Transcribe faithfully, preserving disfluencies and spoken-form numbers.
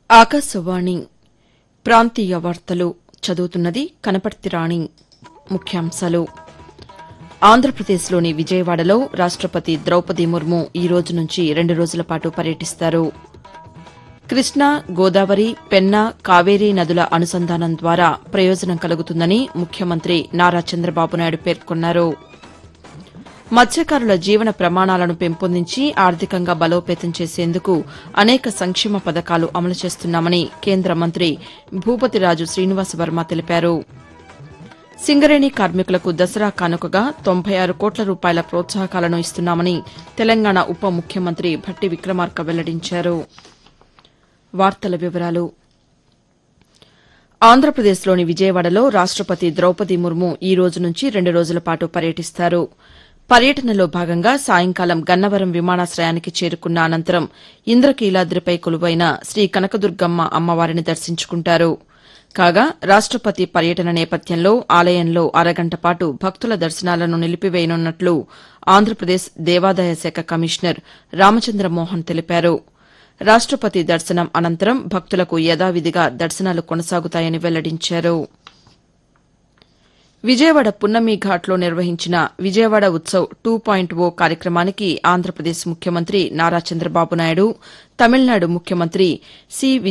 ఆకాశవాణి ప్రాంతీయ వార్తలు చదువుతున్నది కనపర్తి రాణి. ముఖ్యాంశాలు ఆంధ్రప్రదేశ్లోని విజయవాడలో రాష్టపతి ద్రౌపది ముర్ము ఈ రోజు నుంచి రెండు రోజుల పాటు పర్యటిస్తారు. కృష్ణా, గోదావరి, పెన్నా, కావేరీ నదుల అనుసంధానం ద్వారా ప్రయోజనం కలుగుతుందని ముఖ్యమంత్రి నారా చంద్రబాబు నాయుడు పేర్కొన్నారు. మత్స్యకారుల జీవన ప్రమాణాలను పెంపొందించి ఆర్థికంగా బలోపేతం చేసేందుకు అనేక సంక్షేమ పథకాలు అమలు చేస్తున్నామని కేంద్ర మంత్రి భూపతిరాజు శ్రీనివాసవర్మ తెలిపారు. సింగరేణి కార్మికులకు దసరా కానుకగా తొంభై ఆరు కోట్ల రూపాయల ప్రోత్సాహకాలను ఇస్తున్నామని తెలంగాణ ఉప ముఖ్యమంత్రి భట్టి విక్రమార్క వెల్లడించారు. వార్తల వివరాలు ఆంధ్రప్రదేశ్లోని విజయవాడలో రాష్టపతి ద్రౌపది ముర్ము ఈ రోజు నుంచి రెండు రోజుల పాటు పర్యటిస్తారు. పర్యటనలో భాగంగా సాయంకాలం గన్నవరం విమానాశయానికి చేరుకున్న అనంతరం ఇంద్రకీలాద్రిపై కొలువైన శ్రీ కనకదుర్గమ్మ అమ్మవారిని దర్శించుకుంటారు. కాగా రాష్టపతి పర్యటన నేపథ్యంలో ఆలయంలో అరగంట పాటు భక్తుల దర్శనాలను నిలిపివేయనున్నట్లు ఆంధ్రప్రదేశ్ దేవాదాయ శాఖ కమిషనర్ రామచంద్రమోహన్ తెలిపారు. రాష్టపతి దర్శనం అనంతరం భక్తులకు యథావిధిగా దర్శనాలు కొనసాగుతాయని వెల్లడించారు. విజయవాడ పున్నమి ఘాట్లో నిర్వహించిన విజయవాడ ఉత్సవ్ టూ పాయింట్ ఓ కార్యక్రమానికి ఆంధ్రప్రదేశ్ ముఖ్యమంత్రి నారా చంద్రబాబు నాయుడు, తమిళనాడు ముఖ్యమంత్రి సి